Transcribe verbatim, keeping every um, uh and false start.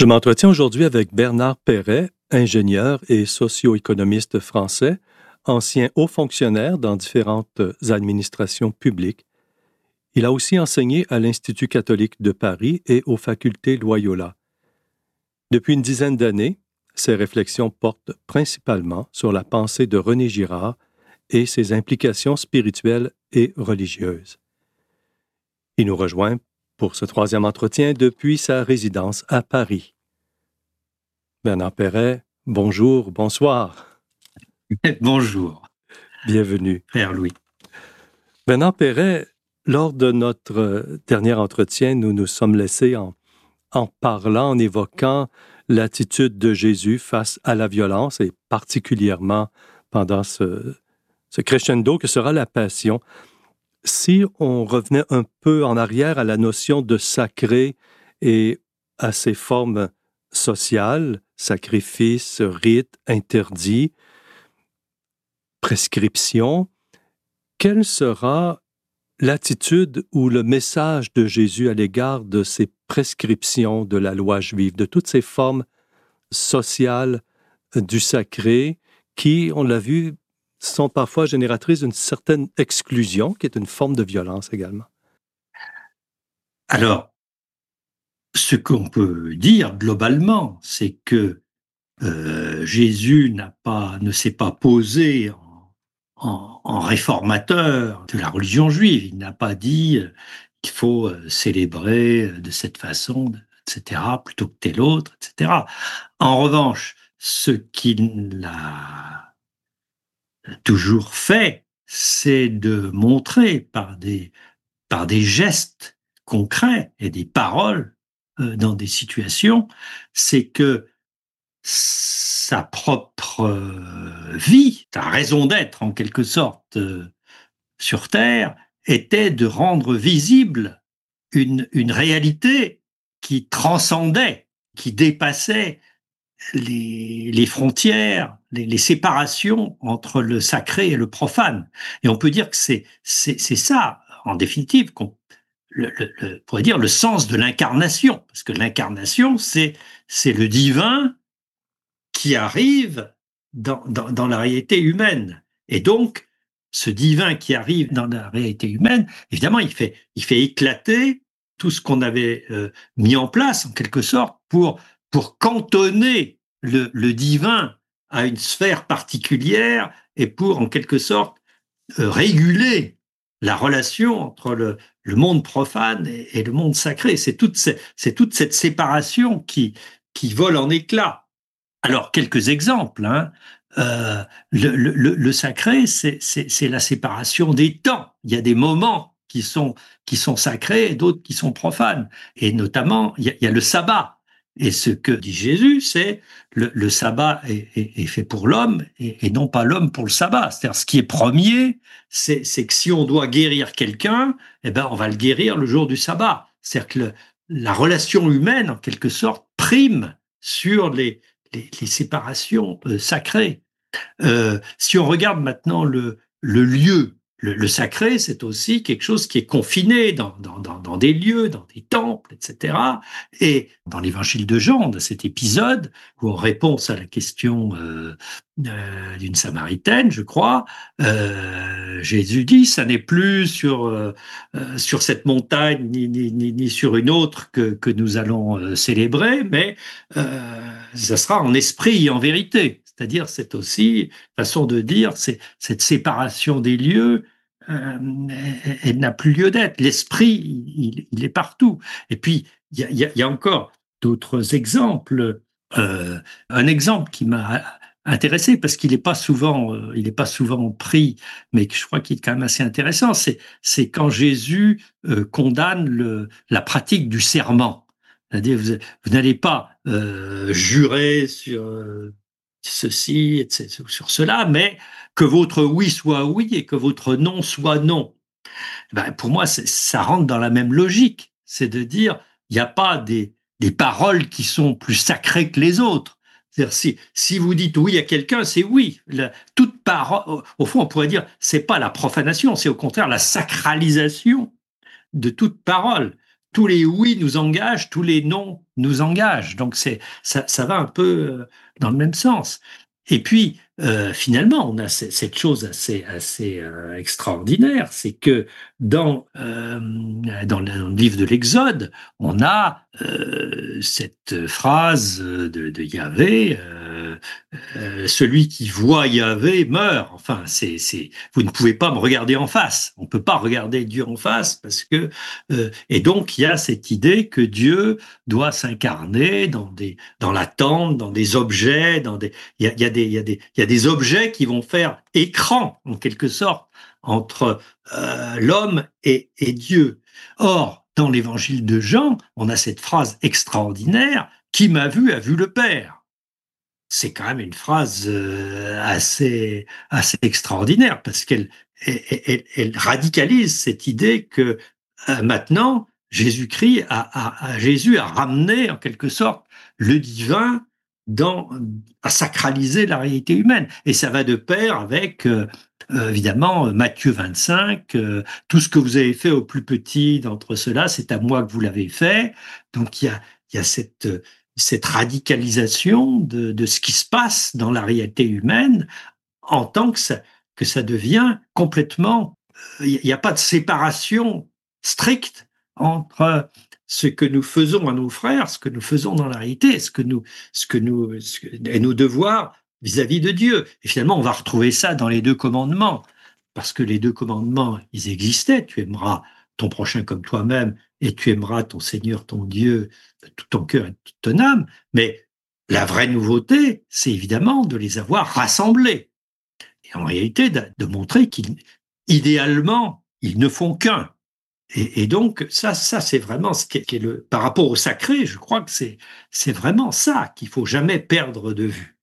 Je m'entretiens aujourd'hui avec Bernard Perret, ingénieur et socio-économiste français, ancien haut fonctionnaire dans différentes administrations publiques. Il a aussi enseigné à l'Institut catholique de Paris et aux facultés Loyola. Depuis une dizaine d'années, ses réflexions portent principalement sur la pensée de René Girard et ses implications spirituelles et religieuses. Il nous rejoint pour ce troisième entretien depuis sa résidence à Paris. Bernard Perret, bonjour, bonsoir. Bonjour. Bienvenue. Frère Louis. Bernard Perret, lors de notre dernier entretien, nous nous sommes laissés en, en parlant, en évoquant l'attitude de Jésus face à la violence et particulièrement pendant ce, ce crescendo que sera la Passion. Si on revenait un peu en arrière à la notion de sacré et à ses formes sociales, sacrifice, rite, interdit, prescription, quelle sera l'attitude ou le message de Jésus à l'égard de ces prescriptions de la loi juive, de toutes ces formes sociales du sacré qui, on l'a vu, sont parfois génératrices d'une certaine exclusion, qui est une forme de violence également? Alors, ce qu'on peut dire globalement, c'est que euh, Jésus n'a pas, ne s'est pas posé en, en, en réformateur de la religion juive. Il n'a pas dit euh, qu'il faut euh, célébrer de cette façon, et cetera, plutôt que telle autre, et cetera. En revanche, ce qu'il a toujours fait, c'est de montrer par des, par des gestes concrets et des paroles euh, dans des situations, c'est que sa propre euh, vie, sa raison d'être en quelque sorte euh, sur Terre, était de rendre visible une, une réalité qui transcendait, qui dépassait les, les frontières, les, les séparations entre le sacré et le profane. Et on peut dire que c'est, c'est, c'est ça, en définitive, qu'on le, le, le, on pourrait dire le sens de l'incarnation. Parce que l'incarnation, c'est, c'est le divin qui arrive dans, dans, dans la réalité humaine. Et donc, ce divin qui arrive dans la réalité humaine, évidemment, il fait, il fait éclater tout ce qu'on avait euh, mis en place, en quelque sorte, pour, pour cantonner le, le divin à une sphère particulière et pour, en quelque sorte, euh, réguler la relation entre le, le monde profane et, et le monde sacré. C'est toute, c'est toute cette séparation qui, qui vole en éclats. Alors, quelques exemples. Hein. Euh, le, le, le sacré, c'est, c'est, c'est la séparation des temps. Il y a des moments qui sont, qui sont sacrés et d'autres qui sont profanes. Et notamment, il y a, il y a le sabbat. Et ce que dit Jésus, c'est le, le sabbat est, est, est fait pour l'homme et, et non pas l'homme pour le sabbat. C'est-à-dire, ce qui est premier, c'est, c'est que si on doit guérir quelqu'un, eh ben, on va le guérir le jour du sabbat. C'est-à-dire que le, la relation humaine, en quelque sorte, prime sur les, les, les séparations euh, sacrées. Euh, si on regarde maintenant le, le lieu, le, le sacré, c'est aussi quelque chose qui est confiné dans, dans, dans, dans des lieux, dans des temples, et cetera. Et dans l'évangile de Jean, dans cet épisode, où en réponse à la question euh, euh, d'une Samaritaine, je crois, euh, Jésus dit, ça n'est plus sur, euh, sur cette montagne ni, ni, ni, ni sur une autre que, que nous allons euh, célébrer, mais euh, ça sera en esprit et en vérité. C'est-à-dire, c'est aussi façon de dire, c'est cette séparation des lieux, euh, elle, elle n'a plus lieu d'être. L'esprit, il, il est partout. Et puis, il y a, y a, y a encore d'autres exemples. Euh, un exemple qui m'a intéressé parce qu'il n'est pas souvent, euh, il n'est pas souvent pris, mais que je crois qu'il est quand même assez intéressant. C'est, c'est quand Jésus euh, condamne le, la pratique du serment. C'est-à-dire, vous, vous n'allez pas euh, jurer sur euh, ceci, et cetera, sur cela, mais que votre oui soit oui et que votre non soit non. Ben, pour moi, ça rentre dans la même logique. C'est de dire, il n'y a pas des, des paroles qui sont plus sacrées que les autres. C'est-à-dire, si, si vous dites oui à quelqu'un, c'est oui. La, toute parole, au fond, on pourrait dire, c'est pas la profanation, c'est au contraire la sacralisation de toute parole. tous les oui nous engagent, tous les non nous engagent. Donc c'est ça, ça va un peu dans le même sens. Et puis euh, finalement, on a cette chose assez assez euh, extraordinaire, c'est que dans euh, dans le livre de l'Exode, on a euh, cette phrase de, de Yahvé. Euh, euh, celui qui voit Yahvé meurt. Enfin, c'est, c'est, vous ne pouvez pas me regarder en face. On ne peut pas regarder Dieu en face parce que, euh, et donc il y a cette idée que Dieu doit s'incarner dans des, dans la tente, dans des objets, dans des, il y a, il y a des, il y a des, il y a des objets qui vont faire écran en quelque sorte entre euh, l'homme et, et Dieu. Or, dans l'évangile de Jean, on a cette phrase extraordinaire: qui m'a vu a vu le Père. C'est quand même une phrase euh, assez, assez extraordinaire parce qu'elle elle, elle, elle radicalise cette idée que euh, maintenant Jésus-Christ a, a, a, Jésus a ramené en quelque sorte le divin dans, à sacraliser la réalité humaine. Et ça va de pair avec euh, euh, évidemment Matthieu vingt-cinq, euh, tout ce que vous avez fait au plus petit d'entre ceux-là, c'est à moi que vous l'avez fait. Donc il y a, il y a cette cette radicalisation de, de ce qui se passe dans la réalité humaine en tant que ça, que ça devient complètement... Il n'y a pas de séparation stricte entre ce que nous faisons à nos frères, ce que nous faisons dans la réalité, ce que nous, ce que nous, ce que, et nos devoirs vis-à-vis de Dieu. Et finalement, on va retrouver ça dans les deux commandements, parce que les deux commandements, ils existaient. Tu aimeras ton prochain comme toi-même, et tu aimeras ton Seigneur, ton Dieu, de tout ton cœur et de toute ton âme. Mais la vraie nouveauté, c'est évidemment de les avoir rassemblés. Et en réalité, de, de montrer qu'idéalement, ils ne font qu'un. Et, et donc, ça, ça c'est vraiment ce qui est, qui est le... Par rapport au sacré, je crois que c'est, c'est vraiment ça qu'il faut jamais perdre de vue.